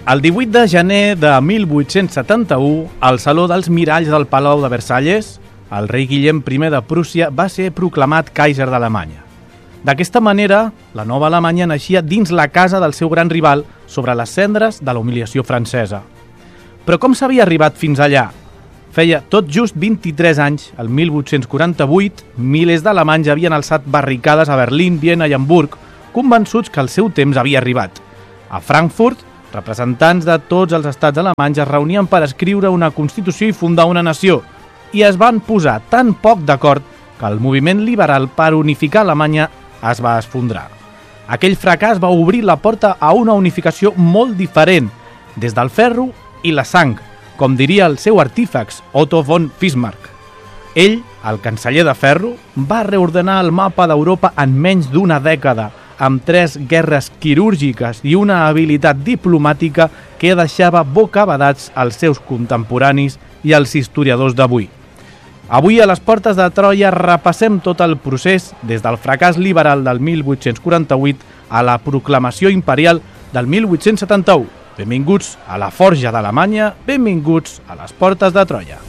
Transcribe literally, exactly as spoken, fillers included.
El divuit de gener de mil vuit-cents setanta-u, al Saló dels Miralls del Palau de Versalles, el rei Guillem primer de Prússia va ser proclamat Kaiser d'Alemanya. D'aquesta manera, la nova Alemanya naixia dins la casa del seu gran rival sobre les cendres de la humiliació francesa. Però com s'havia arribat fins allà? Feia tot just vint-i-tres anys, el mil vuit-cents quaranta-vuit, milers d'alemanys havien alçat barricades a Berlín, Viena i Hamburg, convençuts que el seu temps havia arribat. A Frankfurt, representants de tots els estats alemanys es reunien per escriure una Constitució i fundar una nació, i es van posar tan poc d'acord que el moviment liberal per unificar Alemanya es va esfondrar. Aquell fracàs va obrir la porta a una unificació molt diferent, des del ferro i la sang, com diria el seu artífex, Otto von Bismarck. Ell, el canceller de ferro, va reordenar el mapa d'Europa en menys d'una dècada, amb tres guerres quirúrgiques i una habilitat diplomàtica que deixava bocabadats als seus contemporanis i als historiadors d'avui. Avui, a les portes de Troia, repassem tot el procés des del fracàs liberal del mil vuit-cents quaranta-vuit a la proclamació imperial del mil vuit-cents setanta-u. Benvinguts a la Forja d'Alemanya, benvinguts a les portes de Troia.